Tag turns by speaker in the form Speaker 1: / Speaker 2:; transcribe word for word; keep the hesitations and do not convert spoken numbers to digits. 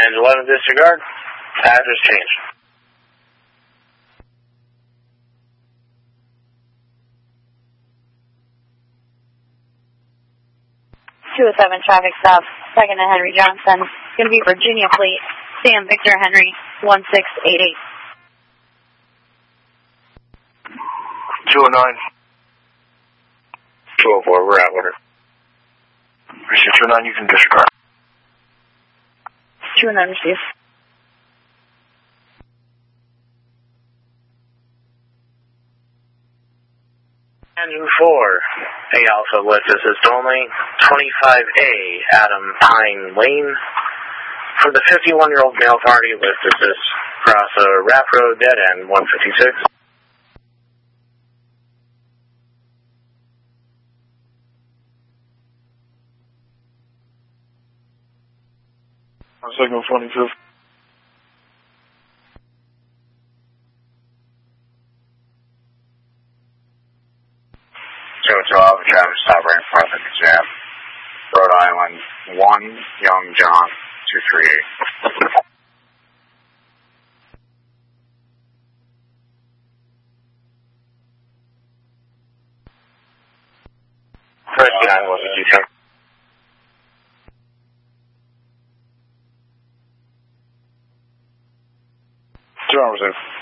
Speaker 1: And eleven disregard. Address change.
Speaker 2: two oh seven traffic stop, second to Henry Johnson. Going to be Virginia Fleet, Sam Victor Henry, one six eight eight.
Speaker 1: two oh nine. two oh four, we're out order. Receive two oh nine, you can disregard.
Speaker 2: two oh nine received.
Speaker 1: Engine four, A Alpha lift assist only, twenty-five A, Adam Pine Lane. For the fifty-one-year-old male party, lift assist across a Rap Road dead end, one fifty-six.
Speaker 3: Signal twenty-fifth.
Speaker 4: two oh two Alpha traffic stop right in front of the jam. Rhode Island, one, Young John, two three eight.
Speaker 1: thirty-nine was a G ten.
Speaker 3: Two hours in.